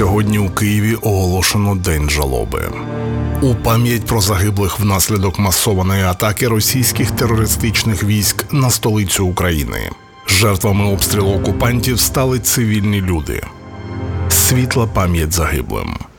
Сьогодні у Києві оголошено День жалоби. У пам'ять про загиблих внаслідок масованої атаки російських терористичних військ на столицю України. Жертвами обстрілу окупантів стали цивільні люди. Світла пам'ять загиблим.